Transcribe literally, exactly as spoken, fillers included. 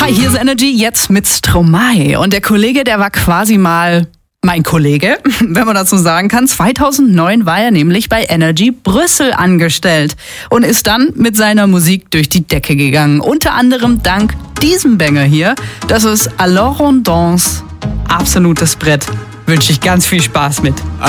Hi, hier ist Energy, jetzt mit Stromae. Und der Kollege, der war quasi mal mein Kollege, wenn man das so sagen kann. zweitausendneun war er nämlich bei Energy Brüssel angestellt und ist dann mit seiner Musik durch die Decke gegangen. Unter anderem dank diesem Banger hier. Das ist Alors on danse. Absolutes Brett. Wünsche ich ganz viel Spaß mit.